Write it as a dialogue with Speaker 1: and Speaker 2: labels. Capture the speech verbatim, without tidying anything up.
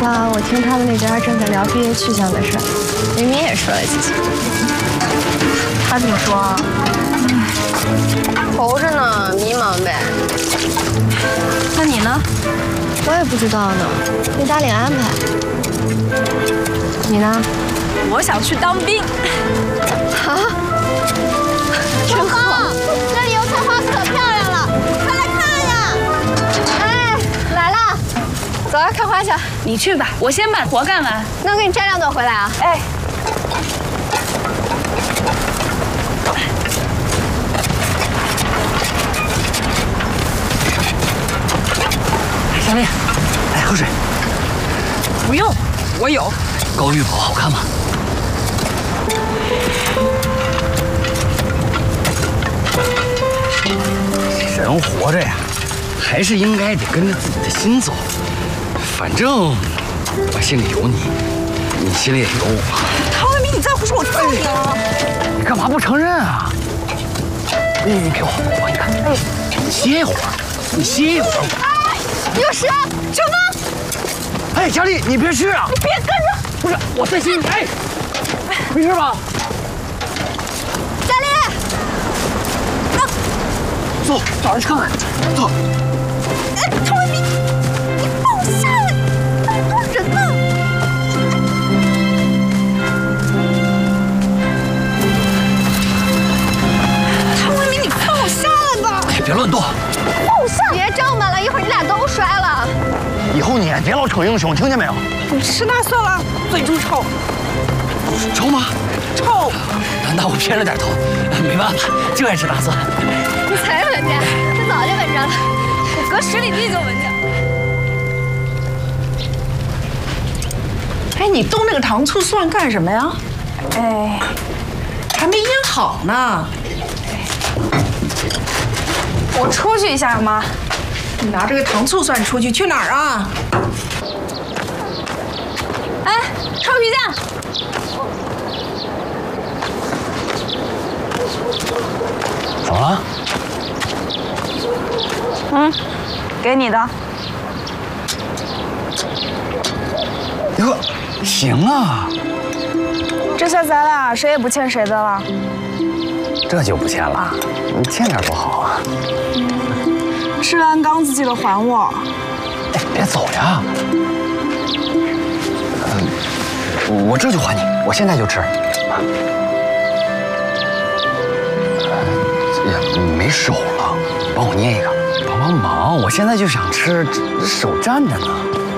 Speaker 1: 上我听他们那边正在聊毕业去向的事，明明也说了几句。他怎么说啊？愁着呢，迷茫呗。那你呢？我也不知道呢，没打脸安排。你呢？
Speaker 2: 我想去当兵。
Speaker 1: 啊？真好！这里油菜花可漂亮了，快来看呀！哎，来了，走啊，看花去。
Speaker 2: 你去吧，我先把活干完。
Speaker 1: 那我给你摘两朵回来啊。
Speaker 2: 哎。
Speaker 3: 夏丽，来喝水。
Speaker 2: 不用，我有。
Speaker 3: 高玉宝好看吗？人活着呀，还是应该得跟着自己的心走。反正我心里有你，你心里也有我。
Speaker 2: 陶文明，你再胡说，我揍你了！
Speaker 3: 你干嘛不承认啊？你你给我，我你看，哎，你歇一会儿，你歇一会儿。
Speaker 1: 哎，有蛇！什么？
Speaker 3: 哎，佳丽，你别去啊！
Speaker 1: 你别跟着！
Speaker 3: 不是，我担心你。哎，没事吧？
Speaker 1: 佳丽，
Speaker 3: 啊，走，找人去看看。走。
Speaker 1: 哎，陶文明，你放我下来！那么多人呢。
Speaker 2: 陶文明，你放我下来吧！
Speaker 3: 哎，别乱动。
Speaker 1: 放我下！别这么了，一会儿你俩都摔了。
Speaker 3: 以后你别老逞英雄，听见没有？
Speaker 2: 你吃大蒜了，嘴这么臭。
Speaker 3: 臭吗？
Speaker 2: 臭。
Speaker 3: 那我偏了点头，没办法，就爱吃大蒜。
Speaker 1: 你才闻见，他早就闻着了，
Speaker 2: 我隔十里地就闻见。
Speaker 4: 哎，你动那个糖醋蒜干什么呀？
Speaker 2: 哎，
Speaker 4: 还没腌好呢。
Speaker 2: 我出去一下，妈。
Speaker 4: 你拿这个糖醋蒜出去，去哪儿啊？
Speaker 2: 哎，臭皮匠。
Speaker 3: 怎么了？
Speaker 2: 嗯，给你的。
Speaker 3: 哟，行啊。
Speaker 2: 这下咱俩谁也不欠谁的了。
Speaker 3: 这就不欠了，你欠点多好啊。
Speaker 2: 吃完刚子记得还我。
Speaker 3: 哎，别走呀。嗯，我这就还你，我现在就吃。哎呀，没手了，帮我捏一个，帮帮忙，我现在就想吃，手站着呢。